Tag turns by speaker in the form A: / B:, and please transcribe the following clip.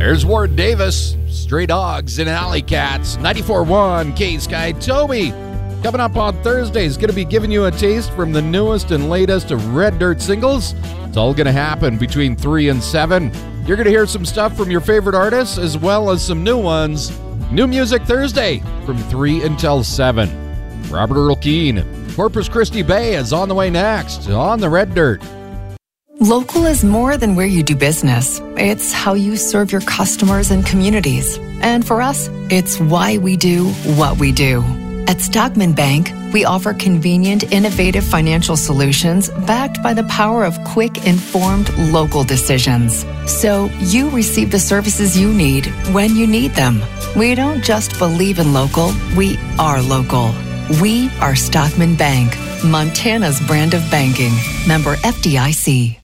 A: There's Ward Davis, Stray Dogs and Alley Cats, 94.1 K-Sky. Toby, coming up on Thursday, is going to be giving you a taste from the newest and latest of Red Dirt singles. It's all going to happen between 3 and 7. You're going to hear some stuff from your favorite artists as well as some new ones. New Music Thursday from 3 until 7. Robert Earl Keen, Corpus Christi Bay is on the way next on the Red Dirt.
B: Local is more than where you do business. It's how you serve your customers and communities. And for us, it's why we do what we do. At Stockman Bank, we offer convenient, innovative financial solutions backed by the power of quick, informed local decisions. So you receive the services you need when you need them. We don't just believe in local, we are local. We are Stockman Bank, Montana's brand of banking. Member FDIC.